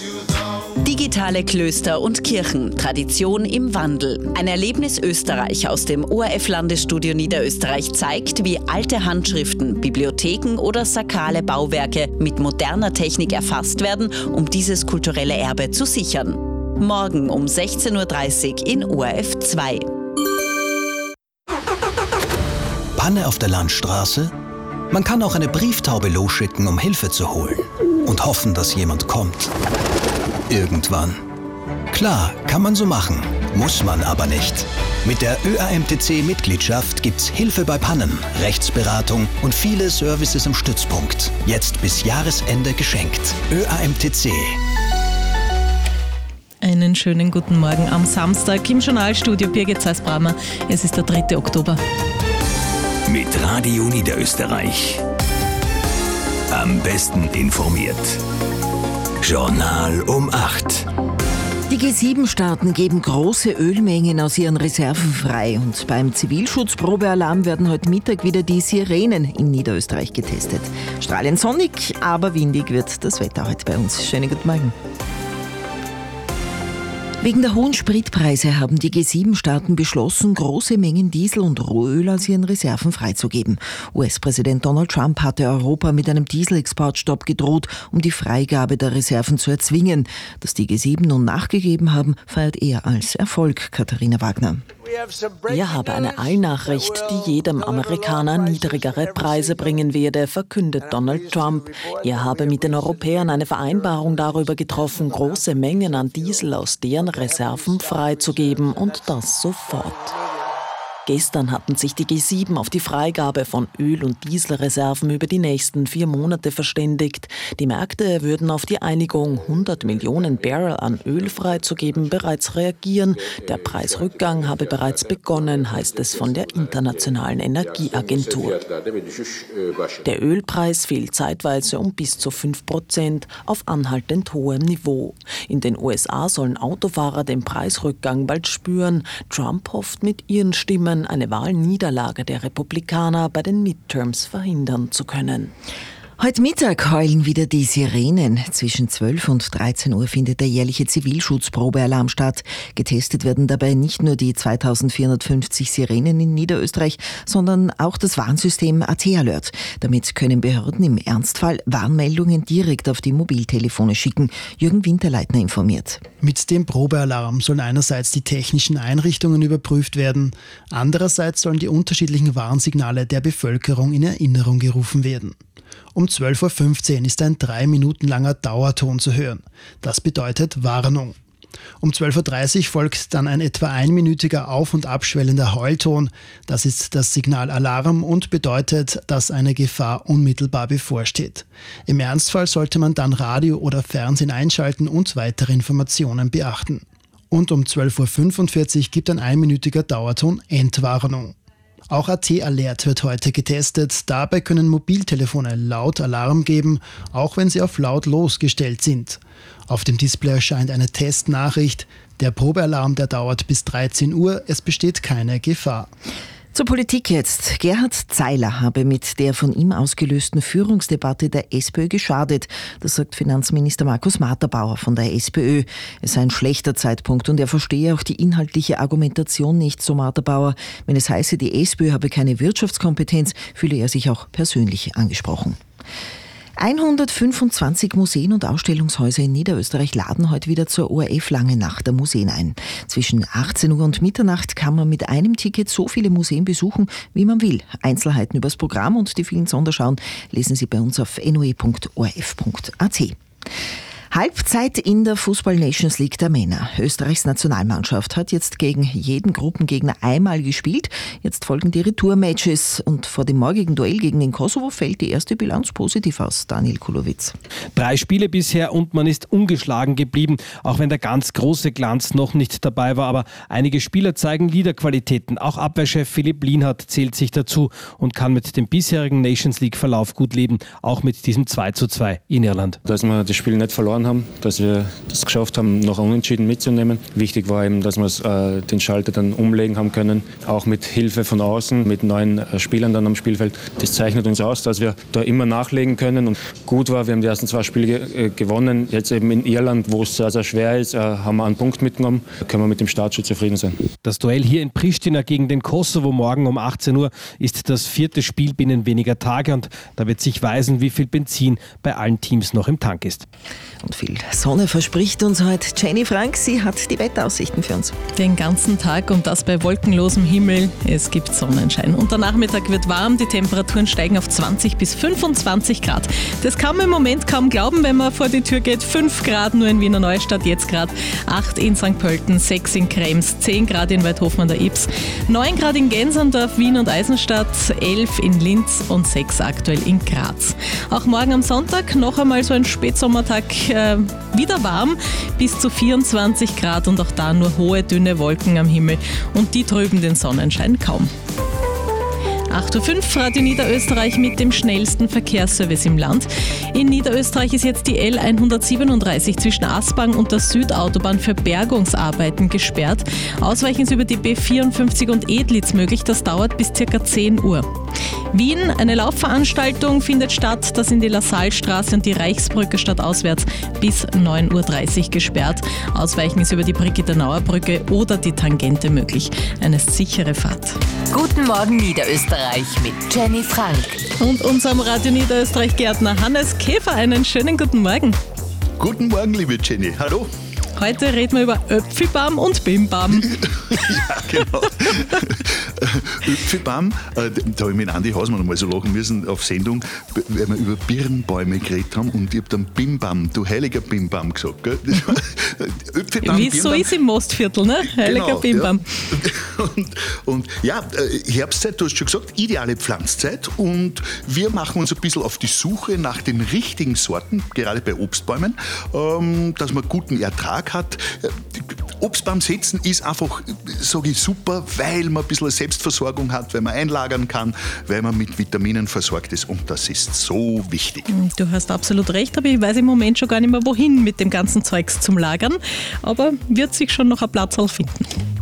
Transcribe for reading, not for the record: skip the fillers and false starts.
Digitale Klöster und Kirchen, Tradition im Wandel. Ein Erlebnis Österreich aus dem ORF-Landesstudio Niederösterreich zeigt, wie alte Handschriften, Bibliotheken oder sakrale Bauwerke mit moderner Technik erfasst werden, um dieses kulturelle Erbe zu sichern. Morgen um 16.30 Uhr in ORF 2. Panne auf der Landstraße? Man kann auch eine Brieftaube losschicken, um Hilfe zu holen. Und hoffen, dass jemand kommt. Irgendwann. Klar, kann man so machen. Muss man aber nicht. Mit der ÖAMTC-Mitgliedschaft gibt's Hilfe bei Pannen, Rechtsberatung und viele Services im Stützpunkt. Jetzt bis Jahresende geschenkt. ÖAMTC. Einen schönen guten Morgen am Samstag im Journalstudio Birgit Zeiss-Brammer. Es ist der 3. Oktober. Mit Radio Niederösterreich. Am besten informiert. Journal um 8. Die G7-Staaten geben große Ölmengen aus ihren Reserven frei. Und beim Zivilschutzprobealarm werden heute Mittag wieder die Sirenen in Niederösterreich getestet. Strahlend sonnig, aber windig wird das Wetter heute bei uns. Schönen guten Morgen. Wegen der hohen Spritpreise haben die G7-Staaten beschlossen, große Mengen Diesel und Rohöl aus ihren Reserven freizugeben. US-Präsident Donald Trump hatte Europa mit einem Dieselexportstopp gedroht, um die Freigabe der Reserven zu erzwingen. Dass die G7 nun nachgegeben haben, feiert er als Erfolg. Katharina Wagner. Wir haben eine Eilnachricht, die jedem Amerikaner niedrigere Preise bringen werde, verkündet Donald Trump. Er habe mit den Europäern eine Vereinbarung darüber getroffen, große Mengen an Diesel aus deren Reserven freizugeben und das sofort. Gestern hatten sich die G7 auf die Freigabe von Öl- und Dieselreserven über die nächsten 4 Monate verständigt. Die Märkte würden auf die Einigung, 100 Millionen Barrel an Öl freizugeben, bereits reagieren. Der Preisrückgang habe bereits begonnen, heißt es von der Internationalen Energieagentur. Der Ölpreis fiel zeitweise um bis zu 5% auf anhaltend hohem Niveau. In den USA sollen Autofahrer den Preisrückgang bald spüren. Trump hofft mit ihren Stimmen, eine Wahlniederlage der Republikaner bei den Midterms verhindern zu können. Heute Mittag heulen wieder die Sirenen. Zwischen 12 und 13 Uhr findet der jährliche Zivilschutzprobealarm statt. Getestet werden dabei nicht nur die 2450 Sirenen in Niederösterreich, sondern auch das Warnsystem AT Alert. Damit können Behörden im Ernstfall Warnmeldungen direkt auf die Mobiltelefone schicken. Jürgen Winterleitner informiert. Mit dem Probealarm sollen einerseits die technischen Einrichtungen überprüft werden, andererseits sollen die unterschiedlichen Warnsignale der Bevölkerung in Erinnerung gerufen werden. Um 12.15 Uhr ist ein 3 Minuten langer Dauerton zu hören. Das bedeutet Warnung. Um 12.30 Uhr folgt dann ein etwa einminütiger auf- und abschwellender Heulton. Das ist das Signal Alarm und bedeutet, dass eine Gefahr unmittelbar bevorsteht. Im Ernstfall sollte man dann Radio oder Fernsehen einschalten und weitere Informationen beachten. Und um 12.45 Uhr gibt ein einminütiger Dauerton Entwarnung. Auch AT Alert wird heute getestet. Dabei können Mobiltelefone laut Alarm geben, auch wenn sie auf lautlos gestellt sind. Auf dem Display erscheint eine Testnachricht. Der Probealarm, der dauert bis 13 Uhr. Es besteht keine Gefahr. Zur Politik jetzt. Gerhard Zeiler habe mit der von ihm ausgelösten Führungsdebatte der SPÖ geschadet. Das sagt Finanzminister Markus Matterbauer von der SPÖ. Es sei ein schlechter Zeitpunkt und er verstehe auch die inhaltliche Argumentation nicht, so Matterbauer. Wenn es heiße, die SPÖ habe keine Wirtschaftskompetenz, fühle er sich auch persönlich angesprochen. 125 Museen und Ausstellungshäuser in Niederösterreich laden heute wieder zur ORF Lange Nacht der Museen ein. Zwischen 18 Uhr und Mitternacht kann man mit einem Ticket so viele Museen besuchen, wie man will. Einzelheiten über das Programm und die vielen Sonderschauen lesen Sie bei uns auf noe.orf.at. Halbzeit in der Fußball-Nations League der Männer. Österreichs Nationalmannschaft hat jetzt gegen jeden Gruppengegner einmal gespielt. Jetzt folgen die Retour-Matches und vor dem morgigen Duell gegen den Kosovo fällt die erste Bilanz positiv aus. Daniel Kulowitz. 3 Spiele bisher und man ist ungeschlagen geblieben, auch wenn der ganz große Glanz noch nicht dabei war. Aber einige Spieler zeigen Leaderqualitäten. Auch Abwehrchef Philipp Lienhardt zählt sich dazu und kann mit dem bisherigen Nations League-Verlauf gut leben, auch mit diesem 2:2 in Irland. Dass wir das Spiel nicht verloren verloren haben, dass wir das geschafft haben, noch Unentschieden mitzunehmen. Wichtig war eben, dass wir den Schalter dann umlegen haben können, auch mit Hilfe von außen, mit neuen Spielern dann am Spielfeld. Das zeichnet uns aus, dass wir da immer nachlegen können. Und gut war, wir haben die ersten 2 Spiele gewonnen. Jetzt eben in Irland, wo es sehr, sehr schwer ist, haben wir einen Punkt mitgenommen. Da können wir mit dem Start schon zufrieden sein. Das Duell hier in Pristina gegen den Kosovo morgen um 18 Uhr ist das 4. Spiel binnen weniger Tage und da wird sich weisen, wie viel Benzin bei allen Teams noch im Tank ist. Und viel Sonne verspricht uns heute Jenny Frank. Sie hat die Wetteraussichten für uns. Den ganzen Tag und das bei wolkenlosem Himmel. Es gibt Sonnenschein. Und der Nachmittag wird warm. Die Temperaturen steigen auf 20 bis 25 Grad. Das kann man im Moment kaum glauben, wenn man vor die Tür geht. 5 Grad nur in Wiener Neustadt, jetzt gerade 8 in St. Pölten, 6 in Krems, 10 Grad in Weidhofen an der Ybbs, 9 Grad in Genserndorf, Wien und Eisenstadt, 11 in Linz und 6 aktuell in Graz. Auch morgen am Sonntag noch einmal so ein Spätsommertag, wieder warm, bis zu 24 Grad und auch da nur hohe, dünne Wolken am Himmel und die trüben den Sonnenschein kaum. 8.05 Uhr, Radio Niederösterreich mit dem schnellsten Verkehrsservice im Land. In Niederösterreich ist jetzt die L137 zwischen Aspang und der Südautobahn für Bergungsarbeiten gesperrt. Ausweichen ist über die B54 und Edlitz möglich, das dauert bis ca. 10 Uhr. Wien, eine Laufveranstaltung findet statt, das sind die LaSalle-Straße und die Reichsbrücke stadtauswärts bis 9.30 Uhr gesperrt. Ausweichen ist über die Brigitte-Nauer-Brücke oder die Tangente möglich. Eine sichere Fahrt. Guten Morgen Niederösterreich mit Jenny Frank. Und unserem Radio Niederösterreich-Gärtner Hannes Käfer einen schönen guten Morgen. Guten Morgen, liebe Jenny. Hallo. Heute reden wir über Öpfelbaum und Bimbam. Ja, genau. Öpfelbaum, da habe ich mit Andi Hausmann mal so lachen müssen auf Sendung, weil wir über Birnbäume geredet haben und ich habe dann Bimbam, du heiliger Bimbam gesagt. Gell? Öpfelbaum, wie es so ist im Mostviertel, ne? Heiliger genau, Bimbam. Ja. Und ja, Herbstzeit, du hast schon gesagt, ideale Pflanzzeit und wir machen uns ein bisschen auf die Suche nach den richtigen Sorten, gerade bei Obstbäumen, dass man guten Ertrag hat. Obstbaum setzen ist einfach, sage ich, super, weil man ein bisschen Selbstversorgung hat, weil man einlagern kann, weil man mit Vitaminen versorgt ist und das ist so wichtig. Du hast absolut recht, aber ich weiß im Moment schon gar nicht mehr wohin mit dem ganzen Zeugs zum Lagern, aber wird sich schon noch ein Platz finden.